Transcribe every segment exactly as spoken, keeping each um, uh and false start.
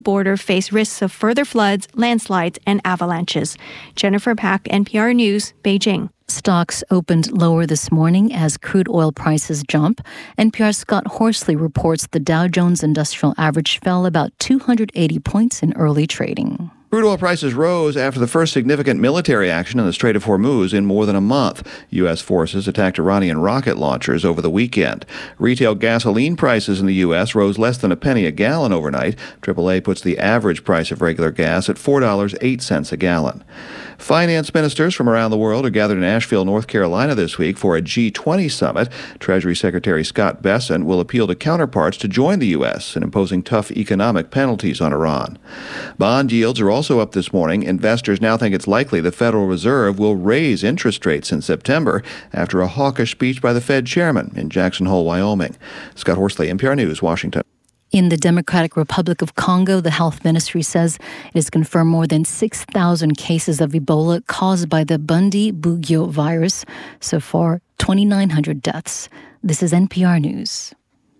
border face risks of further floods, landslides, and avalanches. Jennifer Pack, N P R News, Beijing. Stocks opened lower this morning as crude oil prices jump. N P R's Scott Horsley reports the Dow Jones Industrial Average fell about two hundred eighty points in early trading. Crude oil prices rose after the first significant military action in the Strait of Hormuz in more than a month. U S forces attacked Iranian rocket launchers over the weekend. Retail gasoline prices in the U S rose less than a penny a gallon overnight. triple A puts the average price of regular gas at four dollars and eight cents a gallon. Finance ministers from around the world are gathered in Asheville, North Carolina this week for a G twenty summit. Treasury Secretary Scott Bessent will appeal to counterparts to join the U S in imposing tough economic penalties on Iran. Bond yields are also up this morning. Investors now think it's likely the Federal Reserve will raise interest rates in September after a hawkish speech by the Fed chairman in Jackson Hole, Wyoming. Scott Horsley, N P R News, Washington. In the Democratic Republic of Congo, the health ministry says it has confirmed more than six thousand cases of Ebola caused by the Bundi-Bugyo virus. So far, twenty-nine hundred deaths. This is N P R News.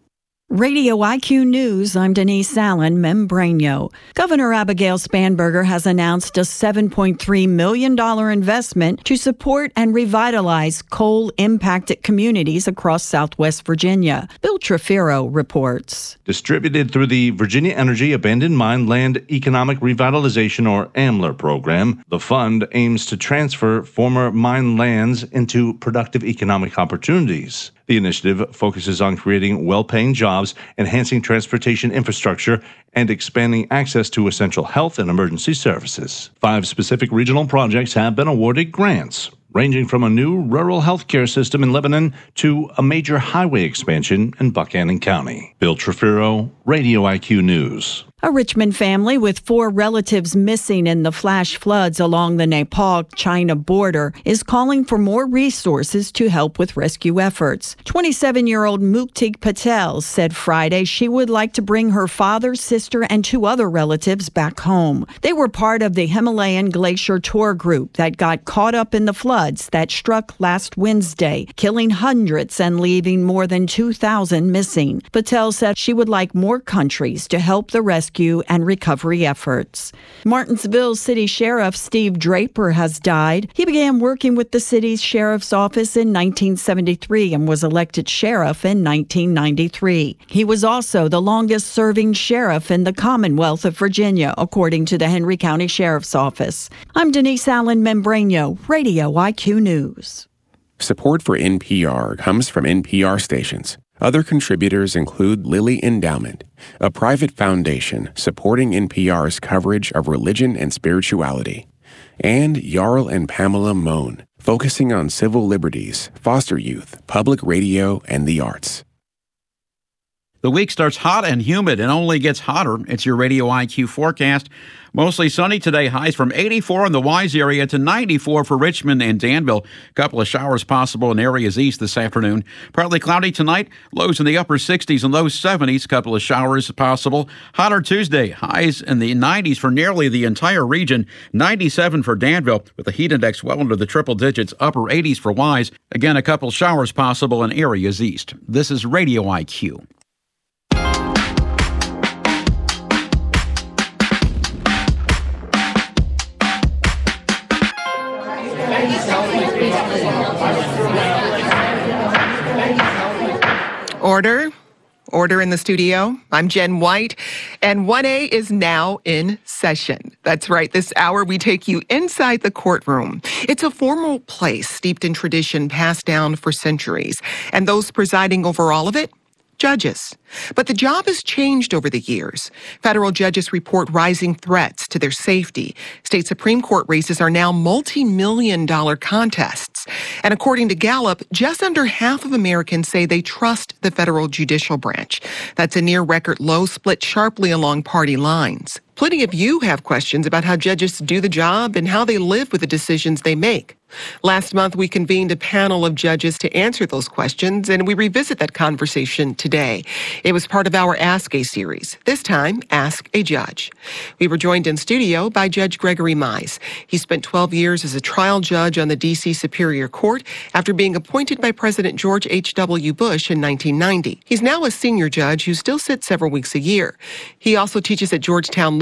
Radio I Q News, I'm Denise Allen, Membranio. Governor Abigail Spanberger has announced a seven point three million dollars investment to support and revitalize coal-impacted communities across Southwest Virginia. Bill Trefiro reports. Distributed through the Virginia Energy Abandoned Mine Land Economic Revitalization, or AMLR program, the fund aims to transfer former mine lands into productive economic opportunities. The initiative focuses on creating well-paying jobs, enhancing transportation infrastructure, and expanding access to essential health and emergency services. Five specific regional projects have been awarded grants, ranging from a new rural healthcare system in Lebanon to a major highway expansion in Buchanan County. Bill Trefiro, Radio I Q News. A Richmond family with four relatives missing in the flash floods along the Nepal-China border is calling for more resources to help with rescue efforts. twenty-seven-year-old Mukti Patel said Friday she would like to bring her father, sister, and two other relatives back home. They were part of the Himalayan Glacier Tour group that got caught up in the floods that struck last Wednesday, killing hundreds and leaving more than two thousand missing. Patel said she would like more countries to help the rescue and recovery efforts. Martinsville City Sheriff Steve Draper has died. He began working with the city's sheriff's office in nineteen seventy-three and was elected sheriff in nineteen ninety-three. He was also the longest-serving sheriff in the Commonwealth of Virginia, according to the Henry County Sheriff's Office. I'm Denise Allen Membranio, Radio I Q News. Support for N P R comes from N P R stations. Other contributors include Lilly Endowment, a private foundation supporting N P R's coverage of religion and spirituality, and Jarl and Pamela Mohn, focusing on civil liberties, foster youth, public radio, and the arts. The week starts hot and humid and only gets hotter. It's your Radio I Q forecast. Mostly sunny today, highs from eighty-four in the Wise area to ninety-four for Richmond and Danville. A couple of showers possible in areas east this afternoon. Partly cloudy tonight, lows in the upper sixties and low seventies. A couple of showers possible. Hotter Tuesday, highs in the nineties for nearly the entire region. ninety-seven for Danville, with the heat index well into the triple digits, upper eighties for Wise. Again, a couple showers possible in areas east. This is Radio I Q. Order. Order in the studio. I'm Jen White, and one A is now in session. That's right. This hour, we take you inside the courtroom. It's a formal place steeped in tradition passed down for centuries, and those presiding over all of it, judges. But the job has changed over the years. Federal judges report rising threats to their safety. State Supreme Court races are now multi-million dollar contests. And according to Gallup, just under half of Americans say they trust the federal judicial branch. That's a near record low, split sharply along party lines. Plenty of you have questions about how judges do the job and how they live with the decisions they make. Last month, we convened a panel of judges to answer those questions, and we revisit that conversation today. It was part of our Ask A series. This time, Ask a Judge. We were joined in studio by Judge Gregory Mize. He spent twelve years as a trial judge on the D C Superior Court after being appointed by President George H W. Bush in nineteen ninety. He's now a senior judge who still sits several weeks a year. He also teaches at Georgetown